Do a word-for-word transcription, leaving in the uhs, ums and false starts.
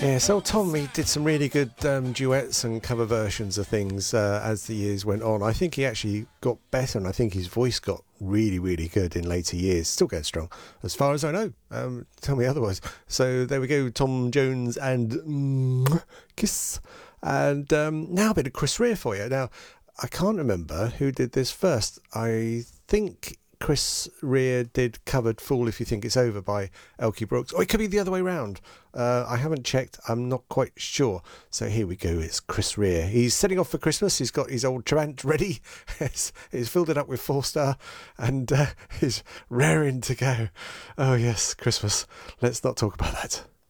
Yeah, so Tom, he did some really good um, duets and cover versions of things uh, as the years went on. I think he actually got better, and I think his voice got really, really good in later years. Still going strong, as far as I know. Um, tell me otherwise. So there we go, Tom Jones and mm, Kiss. And um, now a bit of Chris Rea for you. Now, I can't remember who did this first. I think Chris Rea did covered Fool If You Think It's Over by Elkie Brooks. Or it could be the other way round. Uh, I haven't checked. I'm not quite sure. So here we go. It's Chris Rea. He's setting off for Christmas. He's got his old Trabant ready. he's, he's filled it up with four star and uh, he's raring to go. Oh yes, Christmas. Let's not talk about that.